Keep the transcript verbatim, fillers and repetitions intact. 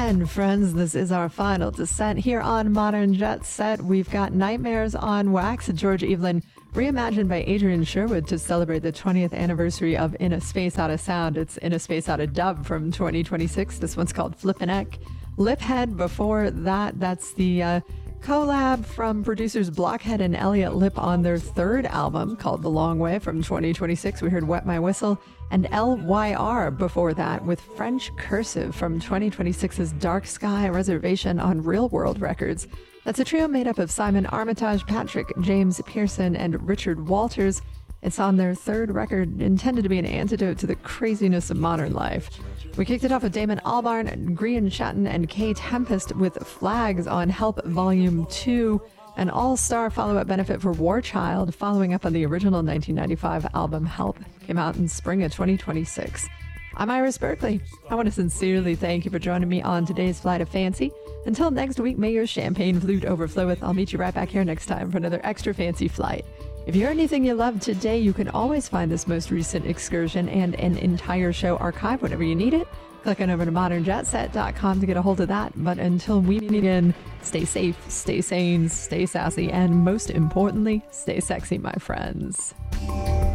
And friends, this is our final descent here on Modern Jet Set. We've got Nightmares on Wax, George Evelyn, reimagined by Adrian Sherwood to celebrate the twentieth anniversary of In a Space Out of Sound. It's In a Space Out of Dub from twenty twenty-six. This one's called Flippin' Eck. Liphead before that, that's the uh, collab from producers Blockhead and Elliot Lip on their third album called The Long Way from twenty twenty-six. We heard Wet My Whistle, and L Y R before that with French Cursive from twenty twenty-six's Dark Sky Reservation on Real World Records. That's a trio made up of Simon Armitage, Patrick James Pearson, and Richard Walters. It's on their third record, intended to be an antidote to the craziness of modern life. We kicked it off with Damon Albarn, Grian Shatton, and Kay Tempest with Flags on Help Volume two, an all-star follow-up benefit for War Child, following up on the original nineteen ninety-five album Help. Came out in spring of twenty twenty-six. I'm Iris Berkeley. I want to sincerely thank you for joining me on today's Flight of Fancy. Until next week, may your champagne flute overfloweth. I'll meet you right back here next time for another extra fancy flight. If you heard anything you loved today, you can always find this most recent excursion and an entire show archive whenever you need it. Click on over to modern jet set dot com to get a hold of that. But until we meet again, stay safe, stay sane, stay sassy, and most importantly, stay sexy, my friends.